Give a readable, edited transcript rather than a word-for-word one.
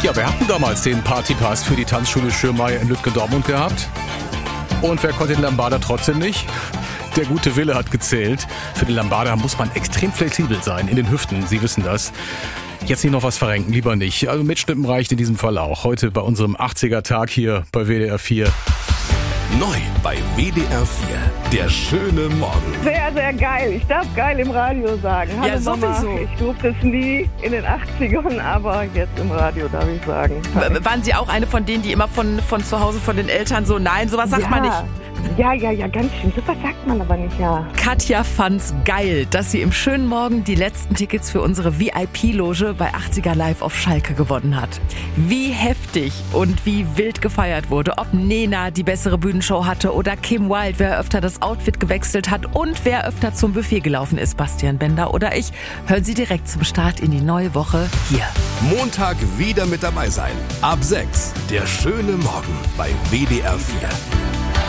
Ja, wir hatten damals den Partypass für die Tanzschule Schirmeier in Lütgendortmund gehabt. Und wer konnte den Lambada trotzdem nicht? Der gute Wille hat gezählt. Für den Lambada muss man extrem flexibel sein in den Hüften, Sie wissen das. Jetzt nicht noch was verrenken, lieber nicht. Also Mitschnippen reicht in diesem Fall auch. Heute bei unserem 80er-Tag hier bei WDR 4. Neu bei WDR 4, der schöne Morgen. Sehr, sehr geil. Ich darf geil im Radio sagen. Hallo Ja, Mama. sowieso. Ich durfte es nie in den 80ern, aber jetzt im Radio darf ich sagen. Waren Sie auch eine von denen, die immer von zu Hause von den Eltern so, nein, sowas sagt man nicht? Ja, ganz schön. Sowas sagt man aber nicht, ja. Katja fand's geil, dass sie im schönen Morgen die letzten Tickets für unsere VIP-Loge bei 80er Live auf Schalke gewonnen hat. Wie heftig und wie wild gefeiert wurde, ob Nena die bessere Bühnenshow hatte oder Kim Wilde, wer öfter das Outfit gewechselt hat und wer öfter zum Buffet gelaufen ist, Bastian Bender oder ich, hören Sie direkt zum Start in die neue Woche hier. Montag wieder mit dabei sein. Ab 6, der schöne Morgen bei WDR 4.